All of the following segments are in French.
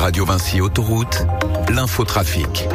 Radio Vinci Autoroute, l'infotrafic.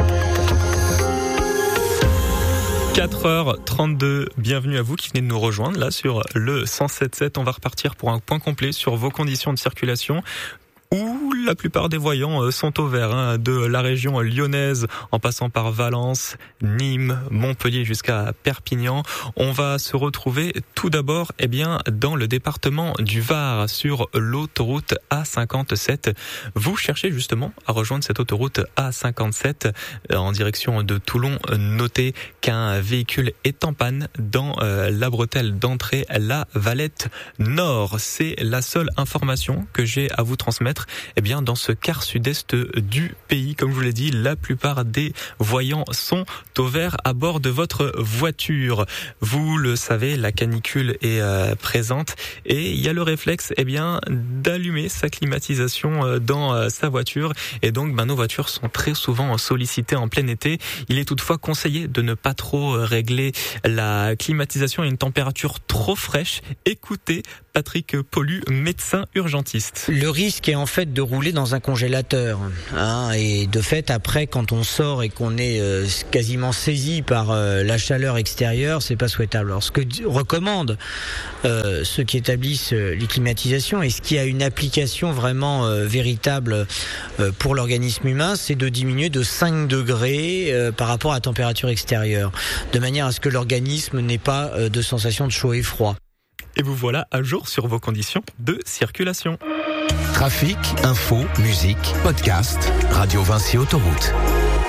4h32, bienvenue à vous qui venez de nous rejoindre là sur le 107.7. On va repartir pour un point complet sur vos conditions de circulation, où la plupart des voyants sont au vert, de la région lyonnaise en passant par Valence, Nîmes, Montpellier jusqu'à Perpignan. On va se retrouver tout d'abord dans le département du Var sur l'autoroute A57. Vous cherchez justement à rejoindre cette autoroute A57 en direction de Toulon. Notez qu'un véhicule est en panne dans la bretelle d'entrée La Valette Nord. C'est la seule information que j'ai à vous transmettre. Dans ce quart sud-est du pays, comme je vous l'ai dit, la plupart des voyants sont au vert à bord de votre voiture. Vous le savez, la canicule est présente et il y a le réflexe d'allumer sa climatisation dans sa voiture, et donc nos voitures sont très souvent sollicitées en plein été. Il est toutefois conseillé de ne pas trop régler la climatisation à une température trop fraîche. Écoutez Patrick Paulu, médecin urgentiste. Le risque est en fait de rouler dans un congélateur, et de fait après, quand on sort et qu'on est quasiment saisi par la chaleur extérieure, c'est pas souhaitable. Alors ce que recommandent ceux qui établissent les climatisations, et ce qui a une application vraiment véritable pour l'organisme humain, c'est de diminuer de 5 degrés par rapport à la température extérieure, de manière à ce que l'organisme n'ait pas de sensation de chaud et froid. Et vous voilà à jour sur vos conditions de circulation. Trafic, info, musique, podcast, Radio Vinci Autoroute.